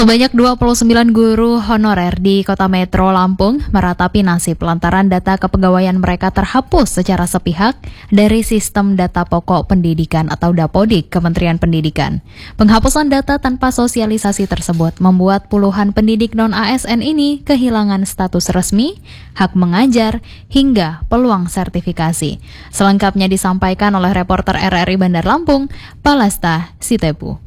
Sebanyak 29 guru honorer di Kota Metro Lampung meratapi nasib lantaran data kepegawaian mereka terhapus secara sepihak dari Sistem Data Pokok Pendidikan atau Dapodik Kementerian Pendidikan. Penghapusan data tanpa sosialisasi tersebut membuat puluhan pendidik non-ASN ini kehilangan status resmi, hak mengajar, hingga peluang sertifikasi. Selengkapnya disampaikan oleh reporter RRI Bandar Lampung, Palasta Sitepu.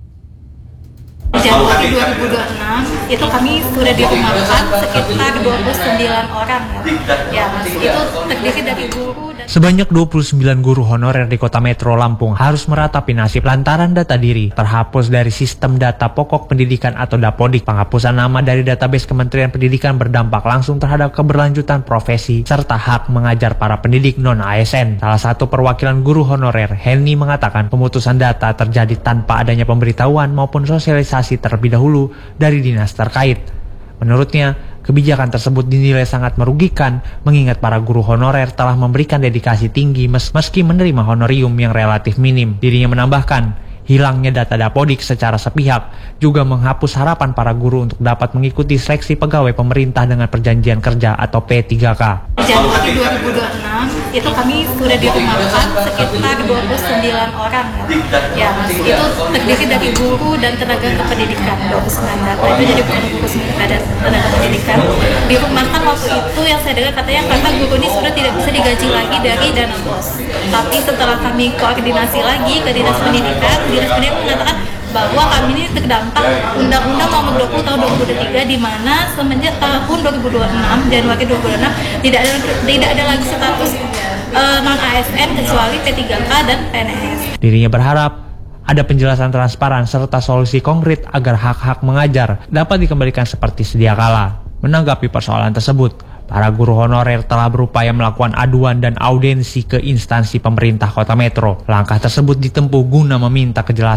Januari 2026 itu kami sudah dirumahkan sekitar 29 orang ya. Itu terdiri dari guru dan... Sebanyak 29 guru honorer di Kota Metro Lampung harus meratapi nasib lantaran data diri terhapus dari Sistem Data Pokok Pendidikan atau Dapodik. Penghapusan nama dari database Kementerian Pendidikan berdampak langsung terhadap keberlanjutan profesi serta hak mengajar para pendidik non-ASN. Salah satu perwakilan guru honorer, Henny, mengatakan pemutusan data terjadi tanpa adanya pemberitahuan maupun sosialisasi terlebih dahulu dari dinas terkait. Menurutnya, kebijakan tersebut dinilai sangat merugikan mengingat para guru honorer telah memberikan dedikasi tinggi meski menerima honorium yang relatif minim. Dirinya menambahkan, hilangnya data Dapodik secara sepihak juga menghapus harapan para guru untuk dapat mengikuti seleksi pegawai pemerintah dengan perjanjian kerja atau P3K. Januari 2026 itu kami sudah dirumahkan sekitar 29 orang ya. Itu terdiri dari guru dan tenaga kependidikan 29 data itu, jadi bukan guru semua dan tenaga pendidikan. Dirumahkan waktu itu yang saya dengar katanya karena guru ini sudah tidak bisa digaji lagi dari dana BOS. Tapi setelah kami koordinasi lagi ke dinas pendidikan mengatakan bahwa kami ini terdampak Undang-Undang Nomor 20 Tahun 2023 di mana semenjak tahun 2026 Januari 2026 tidak ada lagi status non-ASN kecuali P3K dan PNS. Dirinya berharap ada penjelasan transparan serta solusi konkret agar hak-hak mengajar dapat dikembalikan seperti sedia kala. Menanggapi persoalan tersebut, para guru honorer telah berupaya melakukan aduan dan audiensi ke instansi pemerintah Kota Metro. Langkah tersebut ditempuh guna meminta kejelasan